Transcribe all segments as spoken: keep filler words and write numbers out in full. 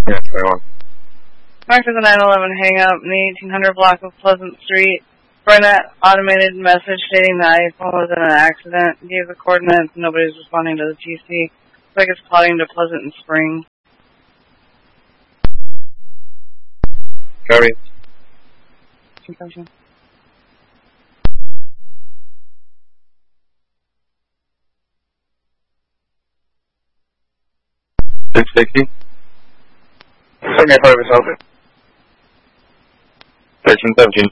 Yeah, twenty-one. Marked as a nine eleven hang-up in the eighteen hundred block of Pleasant Street. Burnett automated message stating the iPhone was in an accident. Gave the coordinates. Nobody's responding to the T C. Looks like it's plotting to Pleasant and Spring. Copy. Concussion. six sixty. seventy-five is open. thirteen seventeen.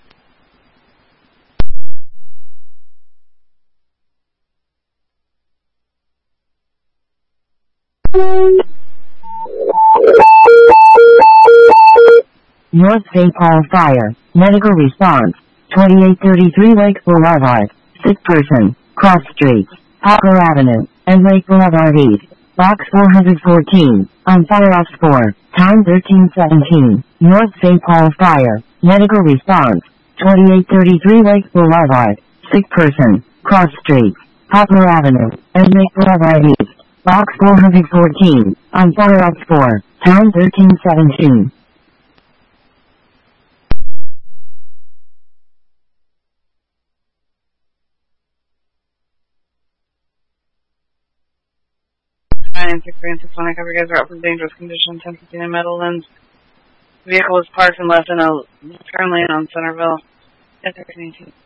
North Saint Paul Fire. Medical response. twenty-eight thirty-three Lake Boulevard. Sick person. Cross streets. Poplar Avenue. And Lake Boulevard East. Box four fourteen. On fire off four. Time thirteen seventeen. North Saint Paul Fire. Medical response. twenty-eight thirty-three Lake Boulevard. Sick person. Cross streets. Poplar Avenue. And Lake Boulevard East. Box four fourteen. On fire off four. Time thirteen seventeen. nine six three and six one. I cover you guys are out for dangerous condition. ten fifteen in Meadowlands. Vehicle was parked and left in a turn lane on Centerville. ten thirteen eighteen.